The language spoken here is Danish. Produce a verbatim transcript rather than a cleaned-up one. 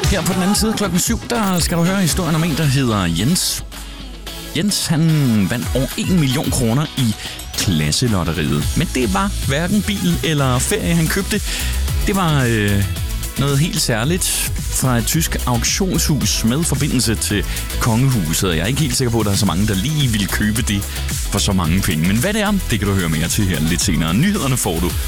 Her på den anden side klokken syv, der skal du høre historien om en, der hedder Jens. Jens, han vandt over en million kroner i klasselotteriet. Men det var hverken bil eller ferie, han købte. Det var øh, noget helt særligt fra et tysk auktionshus med forbindelse til kongehuset. Jeg er ikke helt sikker på, at der er så mange, der lige vil købe det for så mange penge. Men hvad det er, det kan du høre mere til her lidt senere. Nyhederne får du